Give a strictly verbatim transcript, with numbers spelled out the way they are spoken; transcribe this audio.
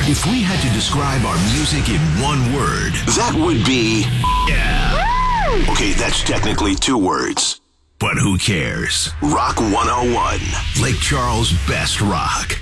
If we had to describe our music in one word, that would be... yeah. Okay, that's technically two words. But who cares? Rock one oh one. Lake Charles' best rock.